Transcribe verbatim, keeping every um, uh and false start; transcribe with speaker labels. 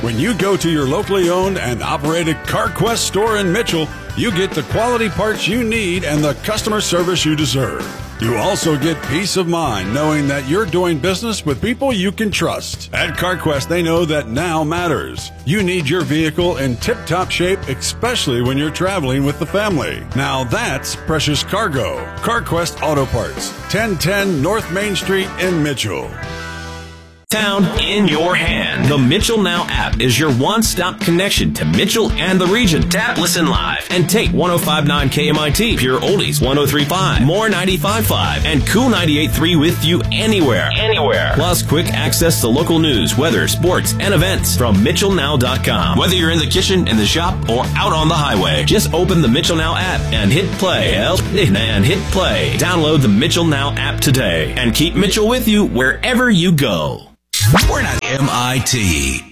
Speaker 1: When you go to your locally owned and operated CarQuest store in Mitchell, you get the quality parts you need and the customer service you deserve. You also get peace of mind knowing that you're doing business with people you can trust. At CarQuest, they know that now matters. You need your vehicle in tip-top shape, especially when you're traveling with the family. Now that's precious cargo. CarQuest Auto Parts, ten ten North Main Street in Mitchell.
Speaker 2: Town in your hand. The Mitchell Now app is your one-stop connection to Mitchell and the region. Tap, listen live, and take one oh five point nine K M I T, Pure Oldies, one oh three point five, More ninety-five point five, and Cool ninety-eight point three with you anywhere. Anywhere. Plus, quick access to local news, weather, sports, and events from Mitchell Now dot com. Whether you're in the kitchen, in the shop, or out on the highway, just open the Mitchell Now app and hit play. And hit play. Download the Mitchell Now app today and keep Mitchell with you wherever you go.
Speaker 3: We're not M I T.